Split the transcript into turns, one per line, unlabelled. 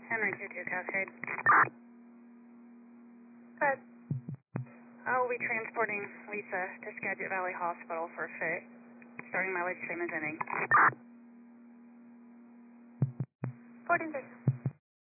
Henry 22 Cascade.
Good.
I will be transporting Lisa to Skagit Valley Hospital for a fit. Starting mileage same as any.
14 6.